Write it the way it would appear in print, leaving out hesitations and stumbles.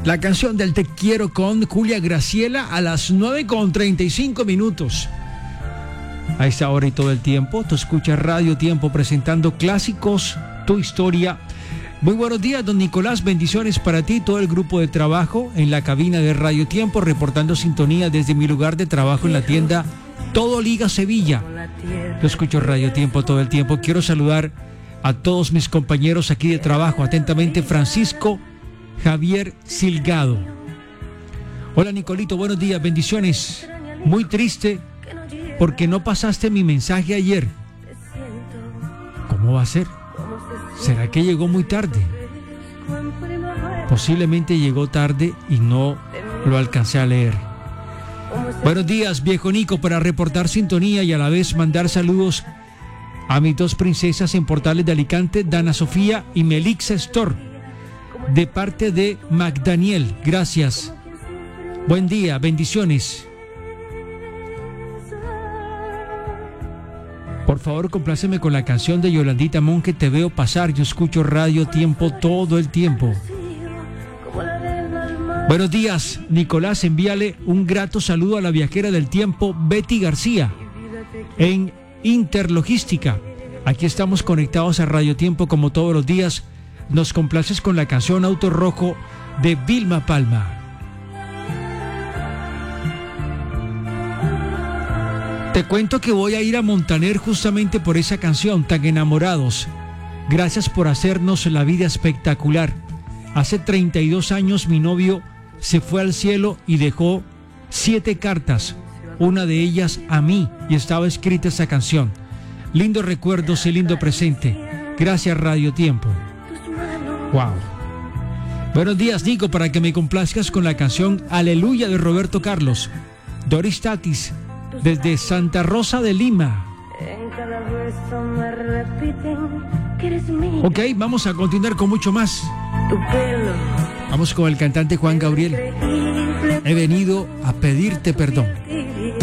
La canción del Te Quiero con Julia Graciela a las 9:35. A esta hora y todo el tiempo, tú escuchas Radio Tiempo presentando clásicos, tu historia. Muy buenos días, don Nicolás, bendiciones para ti, todo el grupo de trabajo en la cabina de Radio Tiempo, reportando sintonía desde mi lugar de trabajo en la tienda Todo Liga Sevilla. Yo escucho Radio Tiempo todo el tiempo. Quiero saludar a todos mis compañeros aquí de trabajo. Atentamente, Francisco Javier Silgado. Hola, Nicolito, buenos días, bendiciones. Muy triste porque no pasaste mi mensaje ayer. ¿Cómo va a ser? ¿Será que llegó muy tarde? Posiblemente llegó tarde y no lo alcancé a leer. Buenos días, viejo Nico, para reportar sintonía y a la vez mandar saludos a mis dos princesas en Portales de Alicante, Dana Sofía y Melixa Store, de parte de Magdaniel. Gracias. Buen día, bendiciones. Por favor, compláceme con la canción de Yolandita Mon, que te veo pasar. Yo escucho Radio Tiempo todo el tiempo. Buenos días, Nicolás. Envíale un grato saludo a la viajera del tiempo, Betty García, en Interlogística. Aquí estamos conectados a Radio Tiempo como todos los días. Nos complaces con la canción Auto Rojo de Vilma Palma. Te cuento que voy a ir a Montaner justamente por esa canción, Tan Enamorados. Gracias por hacernos la vida espectacular. Hace 32 años mi novio se fue al cielo y dejó 7 cartas, una de ellas a mí, y estaba escrita esa canción. Lindos recuerdos y lindo presente. Gracias, Radio Tiempo. Wow. Buenos días, Nico, para que me complazcas con la canción Aleluya de Roberto Carlos. Doris Tatis, desde Santa Rosa de Lima. Ok, vamos a continuar con mucho más. Vamos con el cantante Juan Gabriel. He venido a pedirte perdón.